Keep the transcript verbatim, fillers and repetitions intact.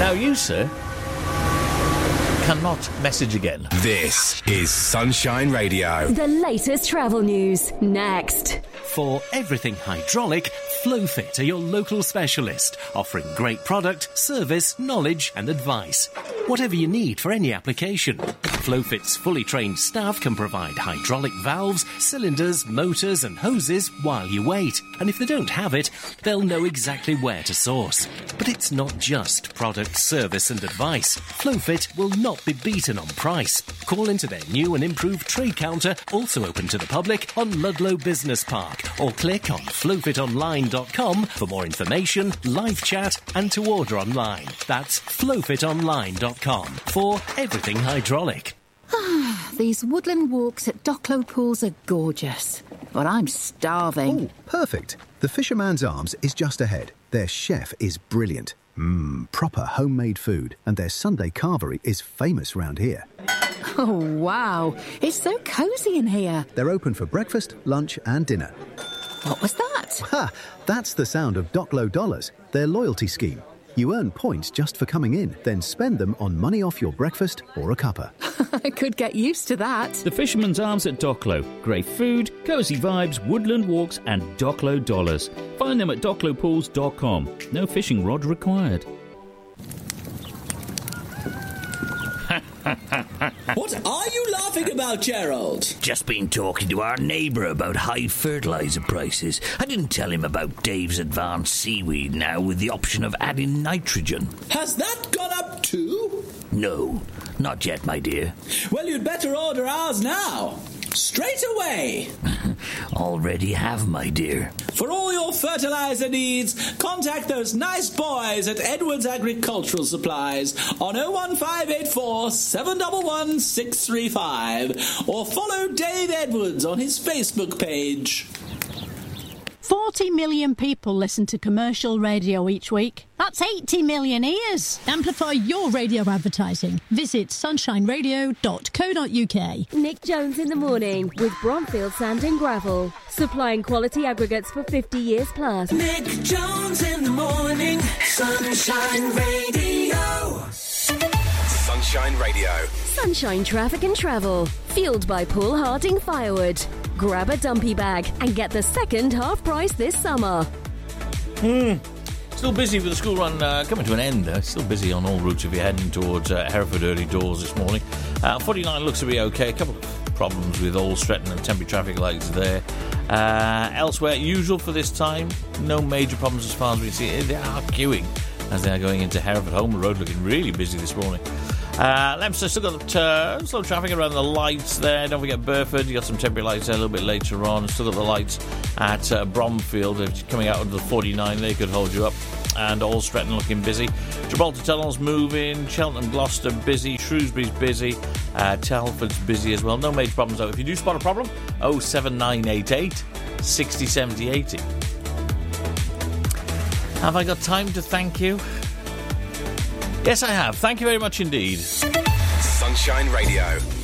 Now you, sir, cannot message again. This is Sunshine Radio. The latest travel news, next. For everything hydraulic, Flowfit are your local specialist, offering great product, service, knowledge and advice. Whatever you need for any application. Flowfit's fully trained staff can provide hydraulic valves, cylinders, motors and hoses while you wait. And if they don't have it, they'll know exactly where to source. But it's not just product, service and advice. Flowfit will not be beaten on price. Call into their new and improved trade counter, also open to the public, on Ludlow Business Park, or click on flowfit online dot com for more information, live chat and to order online. That's flowfit online dot com for everything hydraulic. These woodland walks at Docklow Pools are gorgeous, but I'm starving. Oh, perfect. The Fisherman's Arms is just ahead. Their chef is brilliant. Mmm, proper homemade food, and their Sunday carvery is famous round here. Oh, wow. It's so cosy in here. They're open for breakfast, lunch and dinner. What was that? Ha! That's the sound of Docklow Dollars, their loyalty scheme. You earn points just for coming in, then spend them on money off your breakfast or a cuppa. I could get used to that. The Fisherman's Arms at Docklow. Great food, cosy vibes, woodland walks and Docklow Dollars. Find them at docklow pools dot com. No fishing rod required. What are you laughing about, Gerald? Just been talking to our neighbour about high fertiliser prices. I didn't tell him about Dave's Advanced Seaweed now with the option of adding nitrogen. Has that gone up too? No, not yet, my dear. Well, you'd better order ours now. Straight away. Already have, my dear. For all your fertiliser needs, contact those nice boys at Edwards Agricultural Supplies on oh one five eight four, seven one one, six three five or follow Dave Edwards on his Facebook page. forty million people listen to commercial radio each week. That's eighty million ears. Amplify your radio advertising. Visit sunshine radio dot co dot uk. Nick Jones in the morning with Bromfield Sand and Gravel. Supplying quality aggregates for fifty years plus. Nick Jones in the morning. Sunshine Radio. Sunshine Radio. Sunshine Traffic and Travel. Fueled by Paul Harding Firewood. Grab a dumpy bag and get the second half price this summer. Hmm. Still busy with the school run uh, coming to an end. Uh, still busy on all routes if you're heading towards uh, Hereford early doors this morning. Uh, forty-nine looks to be okay. A couple of problems with Old Stretton and temporary traffic lights there. Uh, elsewhere, usual for this time. No major problems as far as we see. They are queuing as they are going into Hereford. Homer Road looking really busy this morning. Uh, Leicester still got uh, slow traffic around the lights there. Don't forget Burford, you got some temporary lights there a little bit later on. Still got the lights at uh, Bromfield. If you're coming out of the forty-nine, they could hold you up. And Old Stretton looking busy. Gibraltar Tunnel's moving. Cheltenham, Gloucester busy. Shrewsbury's busy. Uh, Telford's busy as well. No major problems though. If you do spot a problem, oh seven nine eight eight, six oh seven oh eight oh. Have I got time to thank you? Yes, I have. Thank you very much indeed. Sunshine Radio.